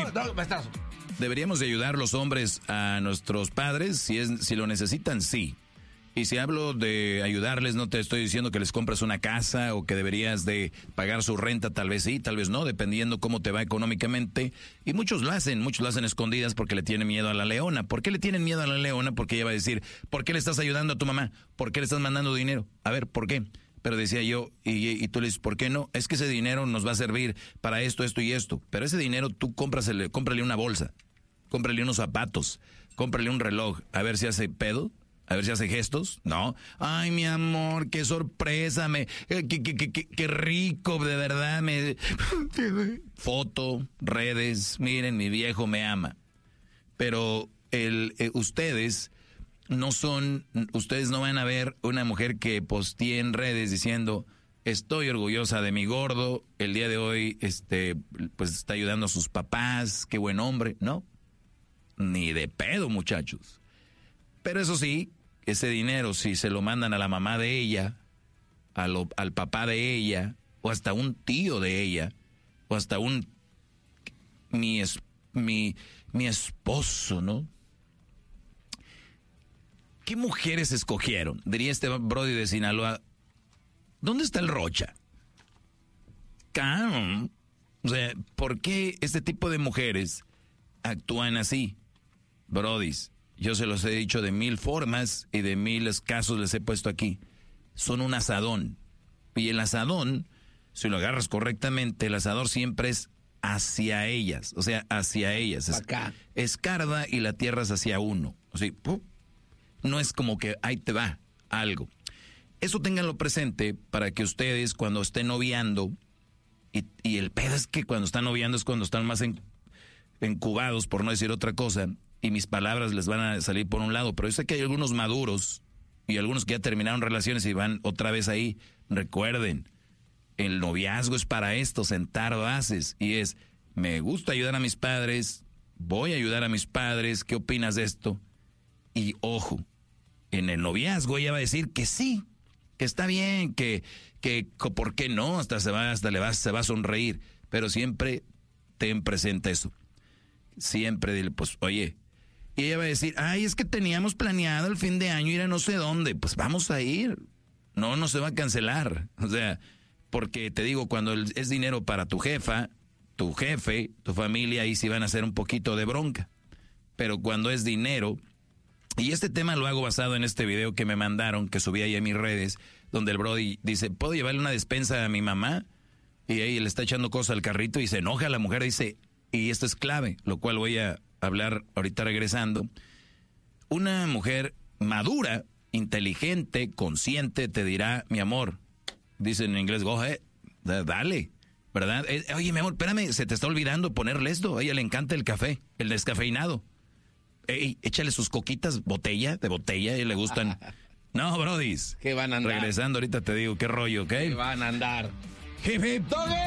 No, maestro. Deberíamos de ayudar los hombres a nuestros padres, si lo necesitan, sí. Y si hablo de ayudarles, no te estoy diciendo que les compres una casa o que deberías de pagar su renta, tal vez sí, tal vez no, dependiendo cómo te va económicamente. Y muchos lo hacen escondidas porque le tienen miedo a la leona. ¿Por qué le tienen miedo a la leona? Porque ella va a decir, ¿por qué le estás ayudando a tu mamá? ¿Por qué le estás mandando dinero? A ver, ¿por qué? Pero decía yo, y tú le dices, ¿por qué no? Es que ese dinero nos va a servir para esto, esto y esto. Pero ese dinero tú cómprale una bolsa, cómprale unos zapatos, cómprale un reloj, a ver si hace pedo. A ver si hace gestos, ¿no? Ay, mi amor, qué sorpresa, qué rico, de verdad, Foto, redes, miren, mi viejo me ama. Pero ustedes no van a ver una mujer que postee en redes diciendo, estoy orgullosa de mi gordo, el día de hoy, pues está ayudando a sus papás, qué buen hombre, ¿no? Ni de pedo, muchachos. Pero eso sí, ese dinero, si se lo mandan a la mamá de ella, al papá de ella, o hasta un tío de ella, o hasta mi esposo, ¿no? ¿Qué mujeres escogieron? Diría este brody de Sinaloa, ¿dónde está el Rocha? O sea, ¿por qué este tipo de mujeres actúan así? Brodis, yo se los he dicho de 1000 formas y de 1000 casos les he puesto aquí. Son un asadón. Y el asadón, si lo agarras correctamente, el asador siempre es hacia ellas. O sea, hacia ellas. Acá. Escarda y la tierra es hacia uno. O sea, no es como que ahí te va algo. Eso ténganlo presente para que ustedes cuando estén noviando, y el pedo es que cuando están noviando es cuando están más encubados, por no decir otra cosa, y mis palabras les van a salir por un lado, pero yo sé que hay algunos maduros y algunos que ya terminaron relaciones y van otra vez ahí. Recuerden, el noviazgo es para esto, sentar bases, y es, me gusta ayudar a mis padres, voy a ayudar a mis padres, ¿qué opinas de esto? Y ojo, en el noviazgo ella va a decir que sí, que está bien, que ¿por qué no? Se va a sonreír, pero siempre ten presente eso. Siempre dile, pues, oye, y ella va a decir, ay, es que teníamos planeado el fin de año ir a no sé dónde. Pues vamos a ir. No se va a cancelar. O sea, porque te digo, cuando es dinero para tu jefa, tu jefe, tu familia, ahí sí van a hacer un poquito de bronca. Pero cuando es dinero, y este tema lo hago basado en este video que me mandaron, que subí ahí a mis redes, donde el brody dice, ¿puedo llevarle una despensa a mi mamá? Y ahí le está echando cosas al carrito y se enoja la mujer, dice, y esto es clave, lo cual voy a hablar ahorita regresando. Una mujer madura, inteligente, consciente, te dirá, mi amor, dicen en inglés, go ahead, dale, ¿verdad? Oye, mi amor, espérame, se te está olvidando ponerle esto, a ella le encanta el café, el descafeinado. Ey, échale sus coquitas, botella, a ella le gustan. No, brodis. ¿Qué van a andar? Regresando ahorita te digo, qué rollo, ¿ok? ¿Qué van a andar? Hip, hip.